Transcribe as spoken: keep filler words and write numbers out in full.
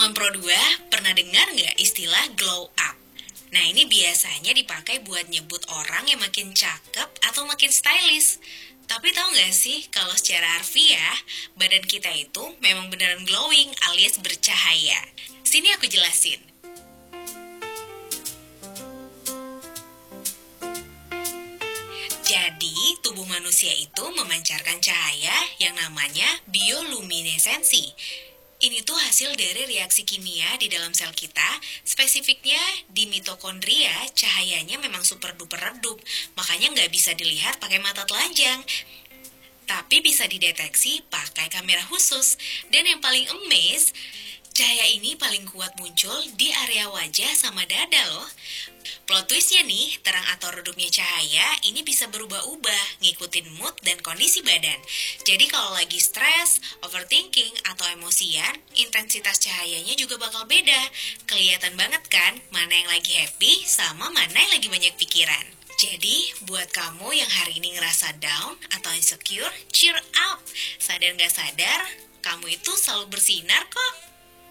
Teman Pro dua, pernah dengar nggak istilah glow up? Nah, ini biasanya dipakai buat nyebut orang yang makin cakep atau makin stylish. Tapi tahu nggak sih, kalau secara harfiah, badan kita itu memang beneran glowing alias bercahaya. Sini aku jelasin. Jadi, tubuh manusia itu memancarkan cahaya yang namanya bioluminesensi. Ini tuh hasil dari reaksi kimia di dalam sel kita, spesifiknya di mitokondria, cahayanya memang super duper redup, makanya nggak bisa dilihat pakai mata telanjang. Tapi bisa dideteksi pakai kamera khusus. Dan yang paling amaze, cahaya ini paling kuat muncul di area wajah sama dada loh. Plot twistnya nih, terang atau redupnya cahaya ini bisa berubah-ubah, ngikutin mood dan kondisi badan. Jadi kalau lagi stres, overthinking, atau emosian, intensitas cahayanya juga bakal beda. Kelihatan banget kan mana yang lagi happy sama mana yang lagi banyak pikiran. Jadi, buat kamu yang hari ini ngerasa down atau insecure, cheer up. Sadar gak sadar, kamu itu selalu bersinar kok.